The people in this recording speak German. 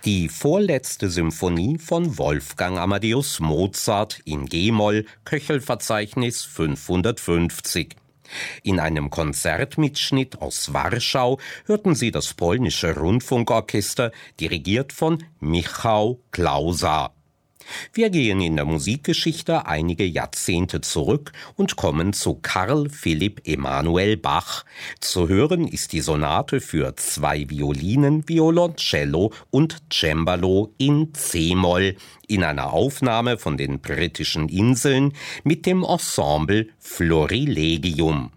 Die vorletzte Symphonie von Wolfgang Amadeus Mozart in G-Moll, Köchelverzeichnis 550. In einem Konzertmitschnitt aus Warschau hörten Sie das polnische Rundfunkorchester, dirigiert von Michał Klausa. Wir gehen in der Musikgeschichte einige Jahrzehnte zurück und kommen zu Carl Philipp Emanuel Bach. Zu hören ist die Sonate für 2 Violinen, Violoncello und Cembalo in C-Moll in einer Aufnahme von den Britischen Inseln mit dem Ensemble Florilegium.